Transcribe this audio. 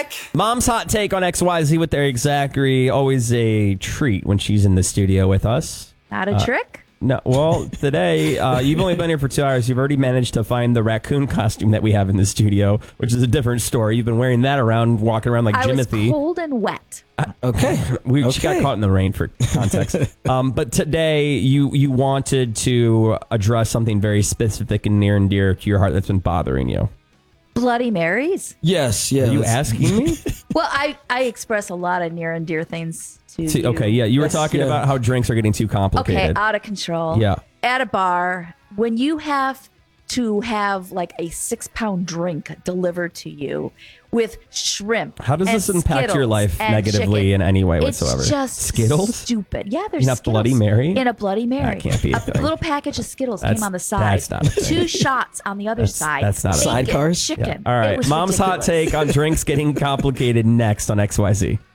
back. Mom's hot take on XYZ with Eric Zachary. Always a treat when she's in the studio with us. Not a trick? No, well, today, you've only been here for 2 hours. You've already managed to find the raccoon costume that we have in the studio, which is a different story. You've been wearing that around, walking around like Jimothy. I was cold and wet. Okay. She got caught in the rain for context. But today, you wanted to address something very specific and near and dear to your heart that's been bothering you. Bloody Marys? Yes, yeah. Are you asking me? Well, I express a lot of near and dear things to you. Okay, yeah. You were talking about how drinks are getting too complicated. Okay, out of control. Yeah. At a bar, when you have to have like a 6-pound drink delivered to you with shrimp. How does this impact your Skittles life and negatively chicken, in any way whatsoever? It's just Skittles? stupid. Yeah, there's In a Skittles. Bloody Mary? In a Bloody Mary. That can't be a thing. little package of Skittles That's- came on the side. that's not a thing. 2 shots on the other side. That's not a Bacon, thing. Sidecars? Chicken. All It right. was Mom's hot ridiculous. take on drinks getting complicated next on XYZ.